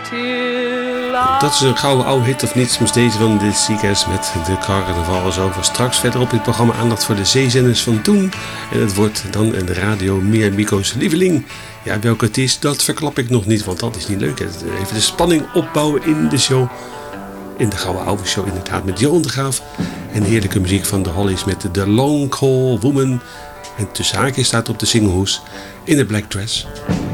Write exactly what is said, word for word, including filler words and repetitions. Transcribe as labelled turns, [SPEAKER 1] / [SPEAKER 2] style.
[SPEAKER 1] Dat is een gouden oude hit of niet, soms deze van de Seekers met de carnaval zo. Voor straks verder op het programma aandacht voor de zeezenders van toen. En het wordt dan de radio Meer Miko's lieveling. Ja, welke het is, dat verklap ik nog niet, want dat is niet leuk. Even de spanning opbouwen in de show. In de gouden oude show inderdaad met Johan de Graaf. En heerlijke muziek van de Hollies met The Long Haul Woman. En tussen haakjes staat op de singlehoes In a Black Dress.